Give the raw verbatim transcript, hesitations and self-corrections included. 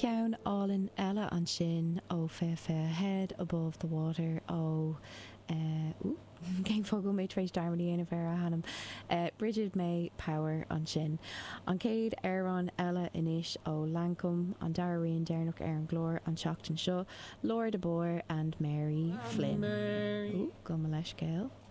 Ceann álinn eile an sin ó fé fé Head Above the Water ó uh, ooh, céim fogú mé trééis darmaní ana bhar a hanam uh, Bridget May Power an sin. An céad arán eile inis ó Lancome an daraíon déirnach ar an glór an seachtain seo, Laura de Boer and Mary Ah, Flynn. Mary. Ooh, go me leis Gael.